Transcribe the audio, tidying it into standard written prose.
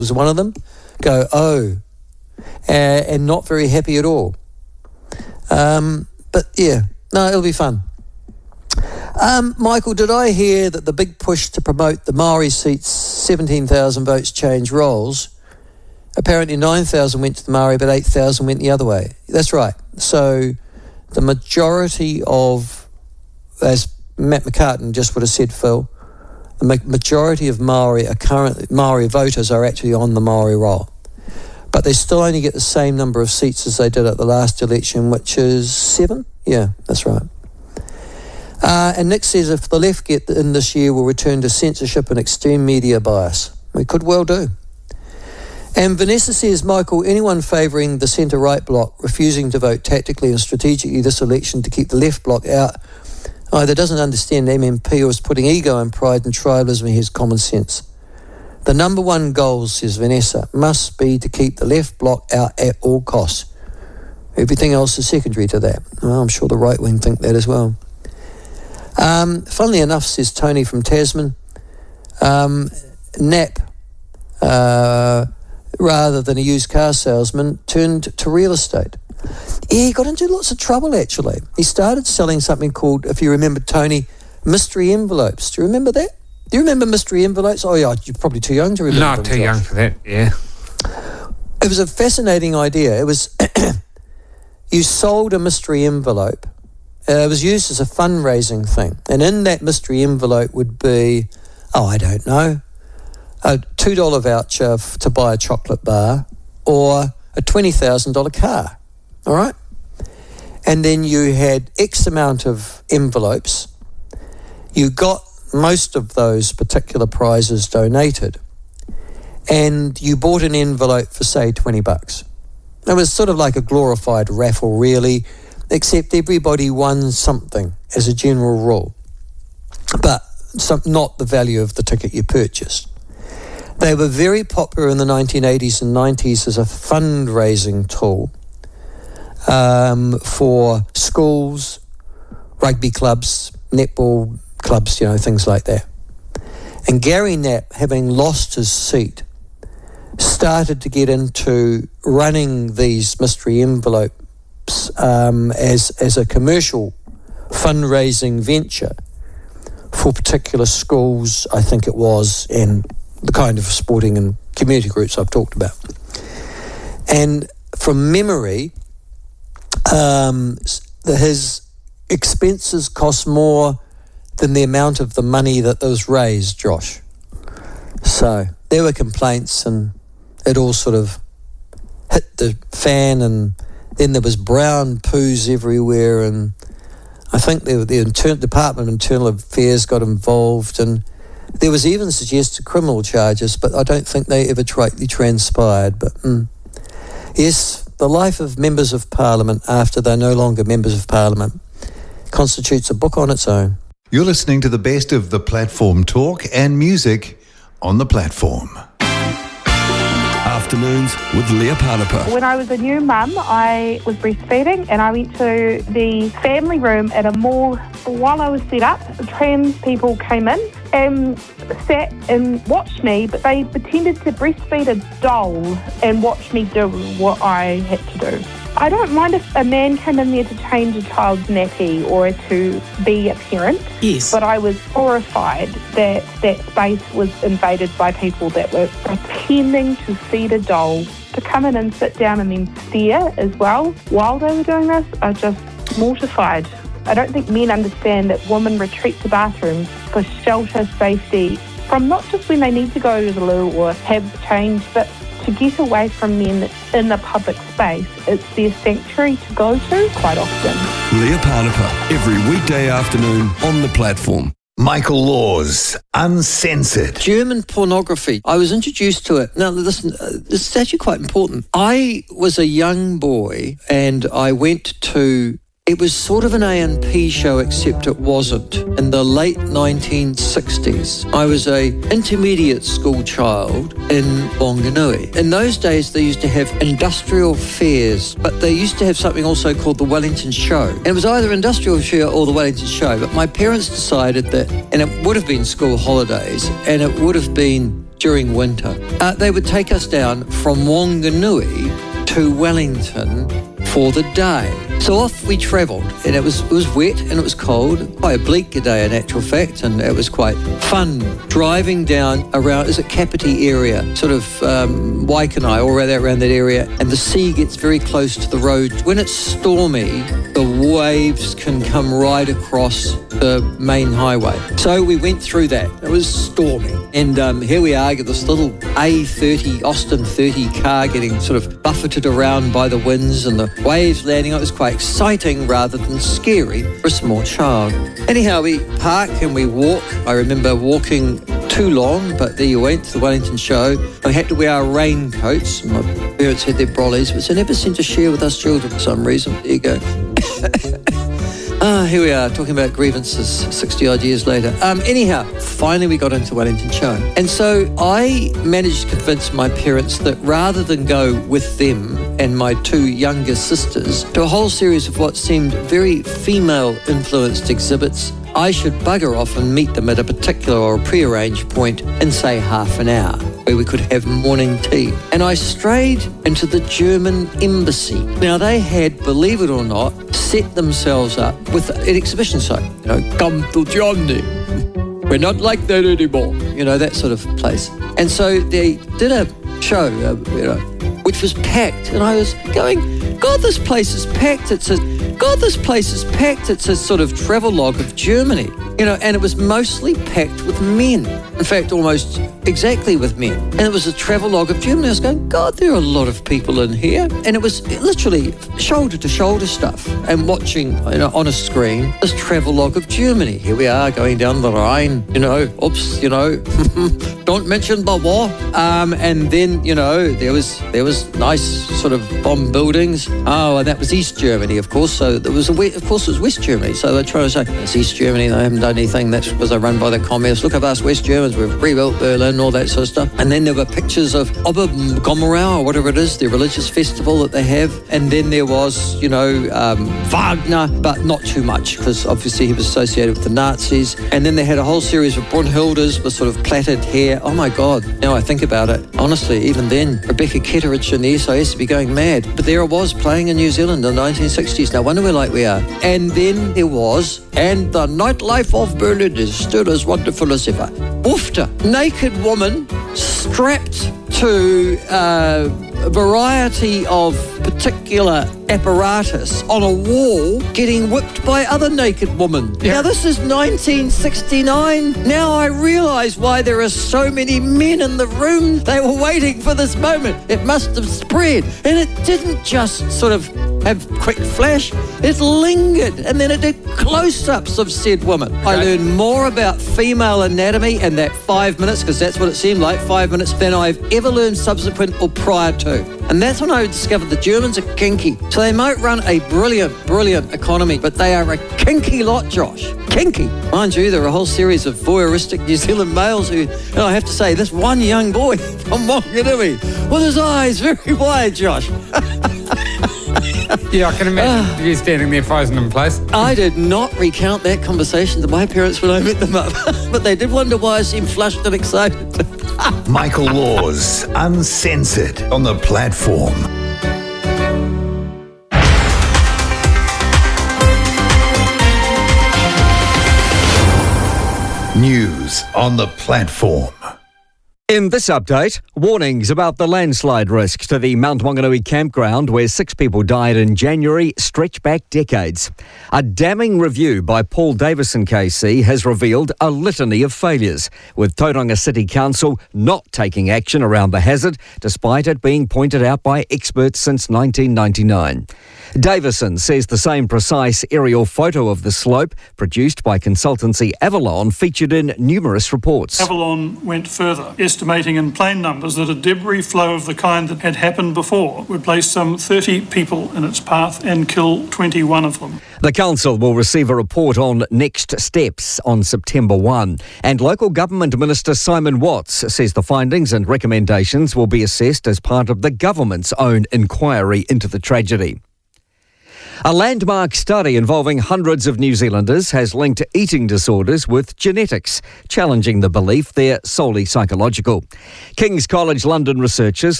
was one of them, go, oh, and not very happy at all. But yeah, no, it'll be fun. Michael, did I hear that the big push to promote the Maori seats, 17,000 votes, change roles? Apparently 9,000 went to the Maori, but 8,000 went the other way. That's right. So the majority of, as Matt McCartan just would have said, Phil, the majority of Maori voters are actually on the Maori roll. But they still only get the same number of seats as they did at the last election, which is 7? Yeah, that's right. And Nick says if the left get in this year, we'll return to censorship and extreme media bias. We could well do. And Vanessa says, Michael, anyone favouring the centre-right bloc, refusing to vote tactically and strategically this election to keep the left bloc out, either doesn't understand MMP or is putting ego and pride and tribalism in his common sense. The number one goal, says Vanessa, must be to keep the left bloc out at all costs. Everything else is secondary to that. Well, I'm sure the right wing think that as well. Funnily enough, says Tony from Tasman, Knapp, rather than a used car salesman, turned to real estate. Yeah, he got into lots of trouble, actually. He started selling something called, if you remember, Tony, mystery envelopes. Do you remember that? Do you remember mystery envelopes? Oh, yeah, you're probably too young to remember them. Not too young for that, yeah. It was a fascinating idea. It was, you sold a mystery envelope. It was used as a fundraising thing. And in that mystery envelope would be, I don't know, a $2 voucher to buy a chocolate bar or a $20,000 car, all right? And then you had X amount of envelopes. You got most of those particular prizes donated, and you bought an envelope for, say, $20. It was sort of like a glorified raffle, really, except everybody won something as a general rule, but not the value of the ticket you purchased. They were very popular in the 1980s and 90s as a fundraising tool for schools, rugby clubs, netball clubs, things like that. And Gary Knapp, having lost his seat, started to get into running these mystery envelopes as a commercial fundraising venture for particular schools, I think it was, and the kind of sporting and community groups I've talked about. And from memory, his expenses cost more than the amount of the money that was raised, Josh. So there were complaints, and it all sort of hit the fan, and then there was brown poos everywhere, and I think the Department of Internal Affairs got involved, and there was even suggested criminal charges, but I don't think they ever transpired. But yes, the life of members of Parliament after they're no longer members of Parliament constitutes a book on its own. You're listening to the best of the platform talk and music on the platform. Afternoons with Leah Parnapa. When I was a new mum, I was breastfeeding, and I went to the family room at a mall. While I was set up, trans people came in and sat and watched me, but they pretended to breastfeed a doll and watch me do what I had to do. I don't mind if a man came in there to change a child's nappy or to be a parent. Yes. But I was horrified that that space was invaded by people that were pretending to feed a doll, to come in and sit down and then stare as well while they were doing this. I just mortified. I don't think men understand that women retreat to bathrooms for shelter, safety, from not just when they need to go to the loo or have change, but to get away from men in the public space. It's their sanctuary to go to quite often. Leah Parnapa, every weekday afternoon on the platform. Michael Laws, Uncensored. German pornography. I was introduced to it. Now, listen, this is actually quite important. I was a young boy and I went to... It was sort of an A&P show, except it wasn't. In the late 1960s, I was a intermediate school child in Wanganui. In those days, they used to have industrial fairs, but they used to have something also called the Wellington Show. And it was either industrial fair or the Wellington Show, but my parents decided that, and it would have been school holidays, and it would have been during winter. They would take us down from Wanganui to Wellington for the day. So off we travelled, and it was wet and it was cold, quite a bleak day in actual fact, and it was quite fun driving down around, is it Kapiti area, sort of Waikanae, all around that area, and the sea gets very close to the road. When it's stormy, the waves can come right across the main highway. So we went through that. It was stormy. And here we are, this little A30, Austin 30 car getting sort of buffeted around by the winds and the waves landing. It was quite exciting rather than scary for a small child. Anyhow, we park and we walk. I remember walking too long, but there you went to the Wellington show. We had to wear our raincoats. My parents had their brollies, which they never seemed to share with us children for some reason. There you go. Here we are, talking about grievances 60-odd years later. Anyhow, finally we got into Wellington show. And so I managed to convince my parents that rather than go with them and my two younger sisters to a whole series of what seemed very female-influenced exhibits, I should bugger off and meet them at a particular or a prearranged point in, say, half an hour, where we could have morning tea. And I strayed into the German embassy. Now, they had, believe it or not, set themselves up with an exhibition site. Come to Germany. We're not like that anymore. That sort of place. And so they did a show, which was packed. And I was going, God, this place is packed. It says, God, this place is packed. It's a sort of travelogue of Germany, and it was mostly packed with men. In fact, almost exactly with men. And it was a travelogue of Germany. I was going, God, there are a lot of people in here. And it was literally shoulder-to-shoulder stuff. And watching on a screen this travelogue of Germany. Here we are going down the Rhine, don't mention the war. And then, there was nice sort of bomb buildings. Oh, and that was East Germany, of course. So there was it was West Germany. So they're trying to say, it's East Germany, they haven't done anything. That's because they're run by the communists. Look at us West Germans, we've rebuilt Berlin, all that sort of stuff. And then there were pictures of Obergommerau, or whatever it is, their religious festival that they have. And then there was, Wagner, but not too much, because obviously he was associated with the Nazis. And then they had a whole series of Brunhildes with sort of plaited hair. Oh my God, now I think about it. Honestly, even then, Rebecca Ketteridge in the SIS to be going mad. But there I was playing in New Zealand in the 1960s. No wonder we're like we are. And then there was, and the nightlife of Berlin is still as wonderful as ever. Woofter, naked woman strapped to a variety of particular apparatus on a wall getting whipped by other naked women. Yeah. Now, this is 1969. Now I realise why there are so many men in the room. They were waiting for this moment. It must have spread. And it didn't just sort of have quick flash. It lingered. And then it did close-ups of said woman. Okay. I learned more about female anatomy in that 5 minutes, because that's what it seemed like, 5 minutes, than I've ever learned subsequent or prior to. And that's when I discovered the Germans are kinky. So they might run a brilliant economy, but they are a kinky lot, Josh. Kinky. Mind you, there are a whole series of voyeuristic New Zealand males who, I have to say, this one young boy from Wanganui with his eyes very wide, Josh. Yeah, I can imagine you standing there frozen in place. I did not recount that conversation to my parents when I met them up, but they did wonder why I seemed flushed and excited. Michael Laws, uncensored on the platform. News on the platform. In this update, warnings about the landslide risk to the Mount Wanganui campground where 6 people died in January stretch back decades. A damning review by Paul Davison KC has revealed a litany of failures, with Tauranga City Council not taking action around the hazard, despite it being pointed out by experts since 1999. Davison says the same precise aerial photo of the slope, produced by consultancy Avalon, featured in numerous reports. Avalon went further, estimating in plain numbers that a debris flow of the kind that had happened before would place some 30 people in its path and kill 21 of them. The council will receive a report on next steps on September 1. And local government minister Simon Watts says the findings and recommendations will be assessed as part of the government's own inquiry into the tragedy. A landmark study involving hundreds of New Zealanders has linked eating disorders with genetics, challenging the belief they're solely psychological. King's College London researchers